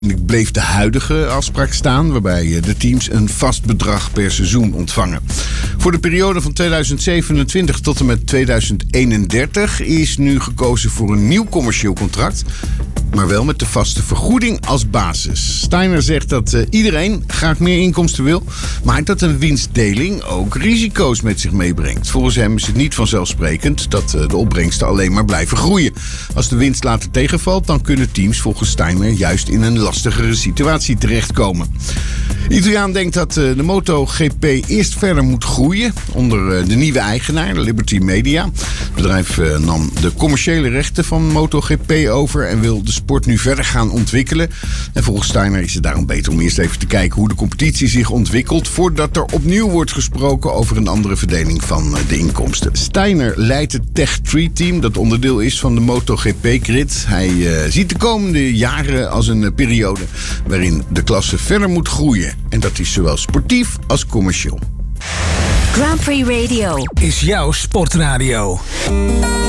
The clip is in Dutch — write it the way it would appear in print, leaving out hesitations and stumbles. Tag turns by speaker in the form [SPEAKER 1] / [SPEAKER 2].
[SPEAKER 1] Bleef de huidige afspraak staan, waarbij de teams een vast bedrag per seizoen ontvangen. Voor de periode van 2027 tot en met 2031 is nu gekozen voor een nieuw commercieel contract, maar wel met de vaste vergoeding als basis. Steiner zegt dat iedereen graag meer inkomsten wil, maar dat een winstdeling ook risico's met zich meebrengt. Volgens hem is het niet vanzelfsprekend dat de opbrengsten alleen maar blijven groeien. Als de winst later tegenvalt, dan kunnen teams volgens Steiner juist in een lastigere situatie terechtkomen. De Italiaan denkt dat de MotoGP eerst verder moet groeien onder de nieuwe eigenaar, Liberty Media. Het bedrijf nam de commerciële rechten van MotoGP over en wil de sport nu verder gaan ontwikkelen. En volgens Steiner is het daarom beter om eerst even te kijken hoe de competitie zich ontwikkelt voordat er opnieuw wordt gesproken over een andere verdeling van de inkomsten. Steiner leidt het Tech3-team dat onderdeel is van de MotoGP-grid. Hij ziet de komende jaren als een periode waarin de klasse verder moet groeien. En dat is zowel sportief als commercieel.
[SPEAKER 2] Grand Prix Radio
[SPEAKER 3] is jouw sportradio.